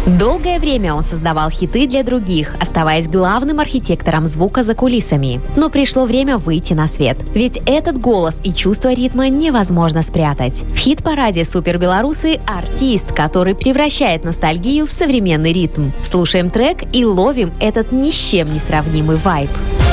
Долгое время он создавал хиты для других, оставаясь главным архитектором звука за кулисами. Но пришло время выйти на свет. Ведь этот голос и чувство ритма невозможно спрятать. В хит-параде «Супербелорусы» артист, который превращает ностальгию в современный ритм. Слушаем трек и ловим этот ни с чем не сравнимый вайб.